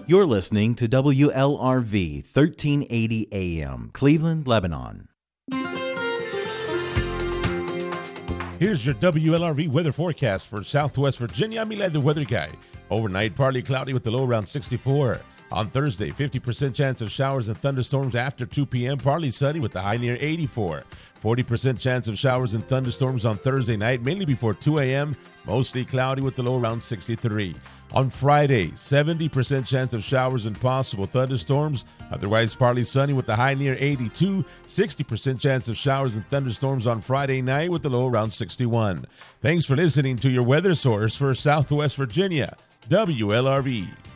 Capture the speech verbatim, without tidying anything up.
You're listening to W L R V thirteen eighty A M, Cleveland, Lebanon. Here's your W L R V weather forecast for Southwest Virginia. I'm Eli, the weather guy. Overnight, partly cloudy with the low around sixty-four. On Thursday, fifty percent chance of showers and thunderstorms after two p.m., partly sunny with the high near eighty-four. forty percent chance of showers and thunderstorms on Thursday night, mainly before two a.m., mostly cloudy with the low around sixty-three. On Friday, seventy percent chance of showers and possible thunderstorms, otherwise partly sunny with the high near eighty-two. sixty percent chance of showers and thunderstorms on Friday night with the low around sixty-one. Thanks for listening to your weather source for Southwest Virginia, W L R V.